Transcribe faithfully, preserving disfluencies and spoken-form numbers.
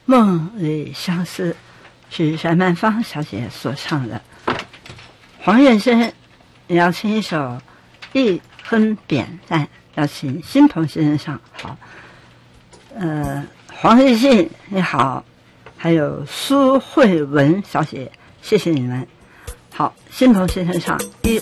梦里相思是单曼芳小姐所唱的。黄燕生要请一首《一哼扁担》，要请新鹏先生唱。好，呃，黄日信你好，还有苏慧文小姐，谢谢你们。好，新鹏先生唱一。